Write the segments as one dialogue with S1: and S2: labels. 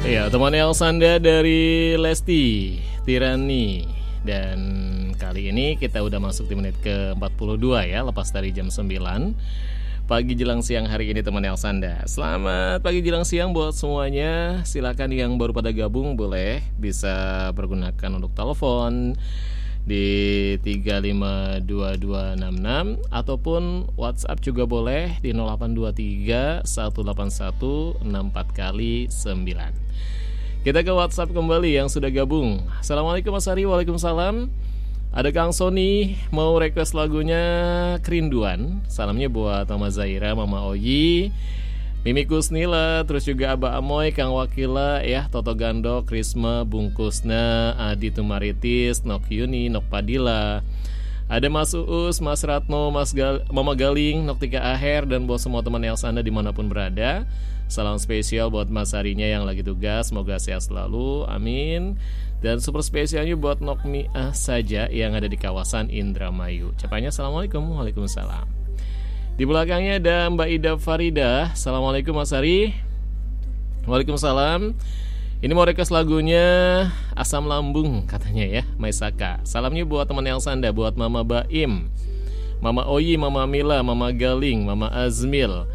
S1: Ya, teman Elsanda dari Lesti Tirani. Dan kali ini kita udah masuk di menit ke-42 ya, lepas dari jam 9 pagi jelang siang hari ini teman Elsanda. Selamat pagi jelang siang buat semuanya. Silakan yang baru pada gabung boleh bisa pergunakan untuk telepon di 3522266 ataupun WhatsApp juga boleh di 0823 181 64 kali 9. Kita ke WhatsApp kembali yang sudah gabung. Assalamualaikum Mas Ari, waalaikumsalam. Ada Kang Sony mau request lagunya Kerinduan. Salamnya buat Mama Zaira, Mama Oyi, Mimi Kusnila, terus juga Abah Amoy, Kang Wakila, ya, Toto Gandok, Risma, Bungkusna, Adi Tumaritis, Nok Yuni, Nok Padilla. Ada Mas Uus, Mas Ratno, Mama Galing, Nok Tika Aher, dan buat semua teman Elsanda dimanapun berada. Salam spesial buat Mas Harinya yang lagi tugas, semoga sehat selalu, amin. Dan super spesialnya buat Nokmiah saja yang ada di kawasan Indramayu. Ucapannya Assalamualaikum, waalaikumsalam. Di belakangnya ada Mbak Ida Farida. Assalamualaikum Mas Hari. Waalaikumsalam. Ini mau request lagunya Asam Lambung katanya ya, Maisaka. Salamnya buat teman Elsanda, buat Mama Baim, Mama Oyi, Mama Mila, Mama Galing, Mama Azmil,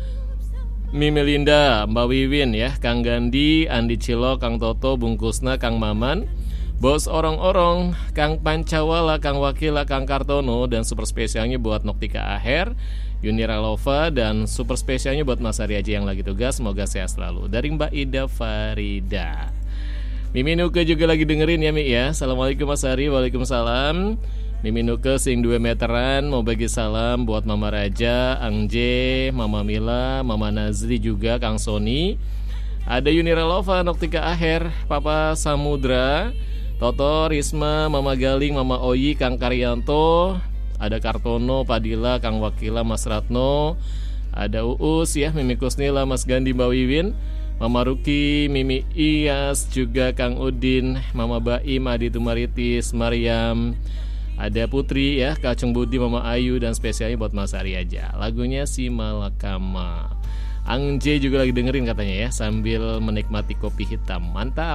S1: Mimi Linda, Mbak Wiwin ya, Kang Gandhi, Andi Cilo, Kang Toto, Bungkusna, Kang Maman, Bos Orong-Orong, Kang Pancawala, Kang Wakila, Kang Kartono, dan super spesialnya buat Noktika Aher, Yunira Lova, dan super spesialnya buat Mas Ari aja yang lagi tugas, semoga sehat selalu. Dari Mbak Ida Farida. Mimi Nuke juga lagi dengerin ya Mi ya. Assalamualaikum Mas Ari, waalaikumsalam. Mimi Nuke sing 2 meteran mau bagi salam buat Mama Raja, Angje, Mama Mila, Mama Nazri juga, Kang Sony. Ada Yunira Lova, Noktika Aher, Papa Samudra, Toto, Risma, Mama Galing, Mama Oyi, Kang Karyanto. Ada Kartono, Padilla, Kang Wakila, Mas Ratno. Ada Uus ya, Mimi Kusnila, Mas Gandhi, Mbak Wiwin, Mama Ruki, Mimi Iyas, juga Kang Udin, Mama Baim, Adi Tumaritis, Mariam. Ada Putri ya, Kacung Budi, Mama Ayu, dan spesialnya buat Mas Ari aja. Lagunya Si Malakama. Angje juga lagi dengerin katanya ya, sambil menikmati kopi hitam. Mantap.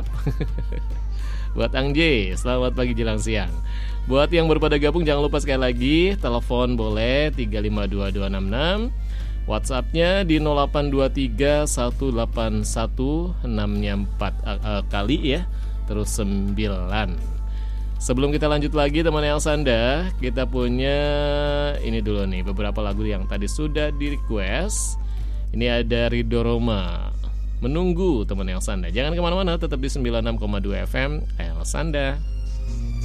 S1: Buat Angje, selamat pagi jelang siang. Buat yang baru pada gabung jangan lupa sekali lagi, telepon boleh 3522266. WhatsAppnya di 0823 181 6-nya 4 kali ya, terus 9. Sebelum kita lanjut lagi teman Elsanda, kita punya ini dulu nih, beberapa lagu yang tadi sudah di request. Ini ada Ridho Roma, Menunggu teman Elsanda. Jangan kemana-mana, tetap di 96,2 FM Elsanda.